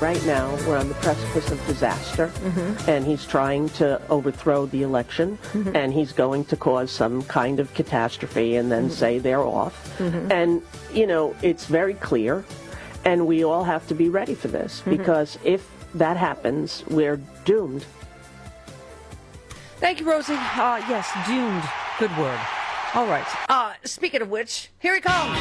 right now we're on the precipice of disaster, and he's trying to overthrow the election, and he's going to cause some kind of catastrophe and then say they're off. And, you know, it's very clear, and we all have to be ready for this, because if that happens, we're doomed. Thank you, Rosie. Yes, doomed. Good word. All right. Speaking of which, here he comes.